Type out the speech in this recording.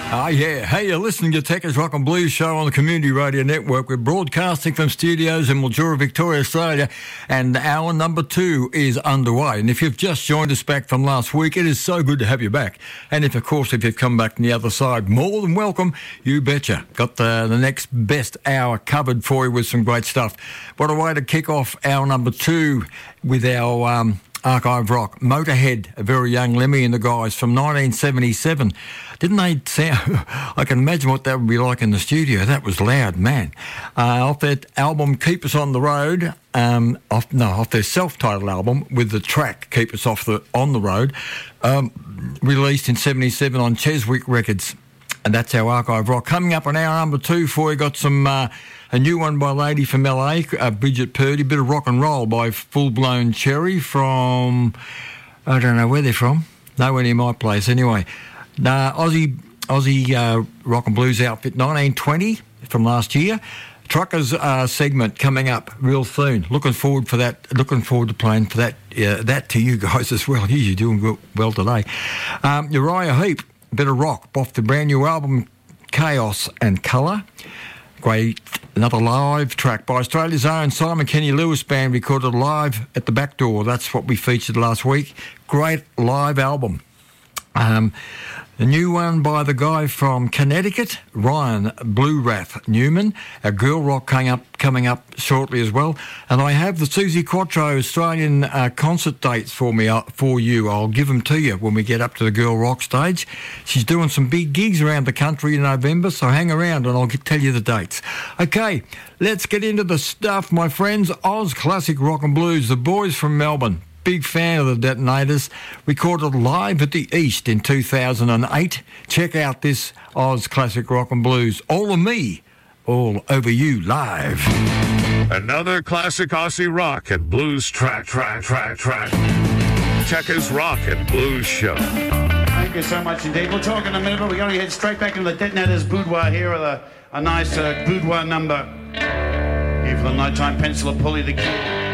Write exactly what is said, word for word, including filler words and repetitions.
Ah, yeah. Hey, you're listening to Techers Rock and Blues Show on the Community Radio Network. We're broadcasting from studios in Mildura, Victoria, Australia, and hour number two is underway. And if you've just joined us back from last week, it is so good to have you back. And if, of course, if you've come back from the other side, more than welcome. You betcha. Got the, the next best hour covered for you with some great stuff. What a way to kick off hour number two with our... Um, Archive Rock, Motorhead, a very young Lemmy and the guys from nineteen seventy-seven. Didn't they sound... I can imagine what that would be like in the studio. That was loud, man. Uh, off that album, Keep Us on the Road, um, off, no, off their self-titled album with the track Keep Us off the on the Road, um, released in seventy-seven on Cheswick Records. And that's our Archive Rock. Coming up on hour number two for you, got some... Uh, a new one by a lady from L A, uh, Bridget Purdy, a bit of rock and roll by Full Blown Cherry from, I don't know where they're from, nowhere near my place anyway. Uh, Aussie Aussie uh, rock and blues outfit, nineteen twenty from last year. Truckers uh, segment coming up real soon. Looking forward for that. Looking forward to playing for that. Uh, that to you guys as well. You're doing well today. Um, Uriah Heep, a bit of rock off the brand new album Chaos and Colour. Great, another live track by Australia's own Simon Kenny Lewis Band, recorded live at the Back Door. That's what we featured last week. Great live album. Um, the new one by the guy from Connecticut, Ryan Blue Wrath Newman. A girl rock coming up, coming up shortly as well. And I have the Susie Quattro Australian uh, concert dates for me uh, for you. I'll give them to you when we get up to the girl rock stage. She's doing some big gigs around the country in November, so hang around and I'll get, tell you the dates. Okay, let's get into the stuff, my friends. Oz Classic Rock and Blues, the boys from Melbourne. Big fan of the Detonators, recorded live at the East in two thousand eight. Check out this Oz Classic Rock and Blues. All of me, all over you, live. Another classic Aussie rock and blues track, track, track, track. Techers Rock and Blues Show. Thank you so much indeed. We'll talk in a minute, but we're going to head straight back into the Detonators boudoir here with a, a nice uh, boudoir number. Here for the nighttime pencil of Pulley the Kid.